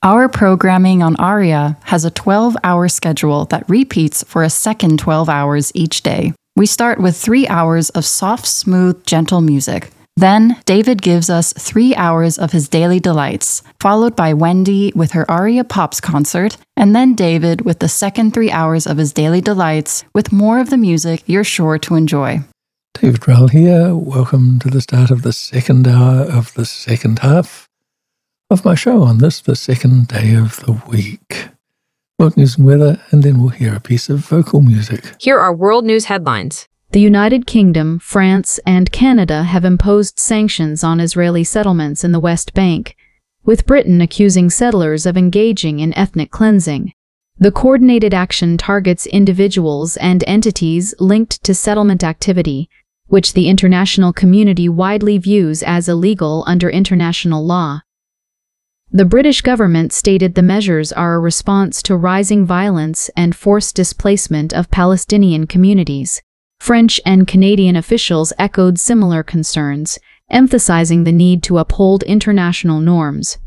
Our programming on ARIA has a 12-hour schedule that repeats for a second 12 hours each day. We start with 3 hours of soft, smooth, gentle music. Then, David gives us 3 hours of his daily delights, followed by Wendy with her ARIA Pops concert, and then David with the second 3 hours of his daily delights, with more of the music you're sure to enjoy. David Rowell here. Welcome to the start of the second hour of the second half of my show on this, the second day of the week. World news and weather, and then we'll hear a piece of vocal music. Here are world news headlines. The United Kingdom, France, and Canada have imposed sanctions on Israeli settlements in the West Bank, with Britain accusing settlers of engaging in ethnic cleansing. The coordinated action targets individuals and entities linked to settlement activity, which the international community widely views as illegal under international law. The British government stated the measures are a response to rising violence and forced displacement of Palestinian communities. French and Canadian officials echoed similar concerns, emphasizing the need to uphold international norms.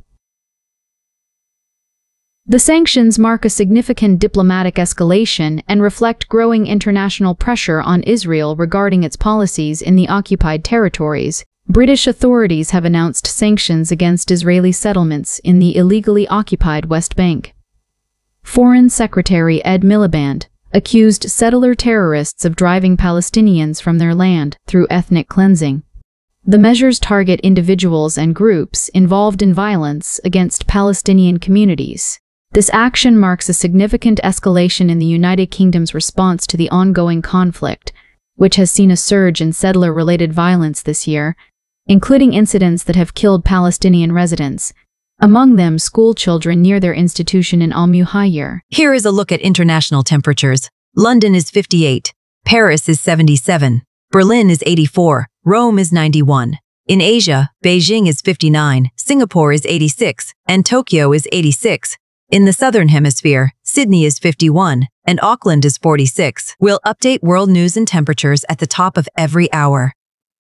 The sanctions mark a significant diplomatic escalation and reflect growing international pressure on Israel regarding its policies in the occupied territories. British authorities have announced sanctions against Israeli settlements in the illegally occupied West Bank. Foreign Secretary Ed Miliband accused settler terrorists of driving Palestinians from their land through ethnic cleansing. The measures target individuals and groups involved in violence against Palestinian communities. This action marks a significant escalation in the United Kingdom's response to the ongoing conflict, which has seen a surge in settler-related violence this year, including incidents that have killed Palestinian residents, among them school children near their institution in Al-Muhayir. Here is a look at international temperatures. London is 58, Paris is 77, Berlin is 84, Rome is 91. In Asia, Beijing is 59, Singapore is 86, and Tokyo is 86. In the Southern Hemisphere, Sydney is 51, and Auckland is 46. We'll update world news and temperatures at the top of every hour.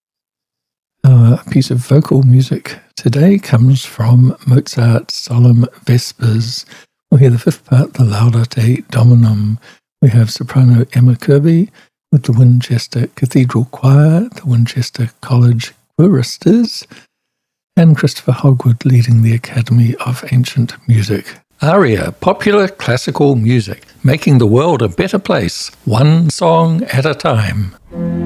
A piece of vocal music today comes from Mozart's Solemn Vespers. We'll hear the fifth part, the Laudate Dominum. We have soprano Emma Kirby with the Winchester Cathedral Choir, the Winchester College Choristers, and Christopher Hogwood leading the Academy of Ancient Music. ARIA, popular classical music, making the world a better place, one song at a time.